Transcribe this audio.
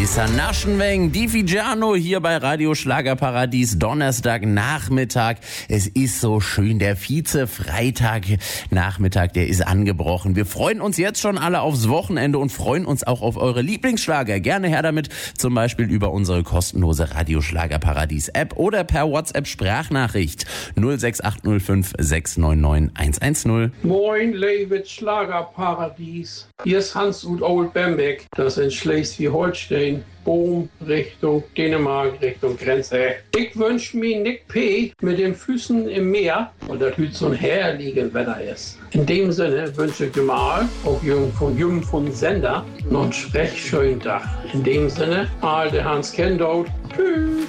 Naschenweng, Di Figiano hier bei Radio Schlagerparadies, Donnerstagnachmittag. Es ist so schön, der Vize-Freitag-Nachmittag, der ist angebrochen. Wir freuen uns jetzt schon alle aufs Wochenende und freuen uns auch auf eure Lieblingsschlager. Gerne her damit, zum Beispiel über unsere kostenlose Radio Schlagerparadies-App oder per WhatsApp-Sprachnachricht 06805 699 110. Moin, liebes Schlagerparadies. Hier ist Hans-Ud Old Bembeck. Das ist in Schleswig-Holstein. Boom, Richtung Dänemark, Richtung Grenze. Ich wünsch mir Nick P. mit den Füßen im Meer und das hüt so ein herrliches Wetter ist. In dem Sinne wünsche ich dir mal, auch Jürgen von Sender, noch einen sprechschönen Tag. In dem Sinne, alte Hans Kendall. Tschüss.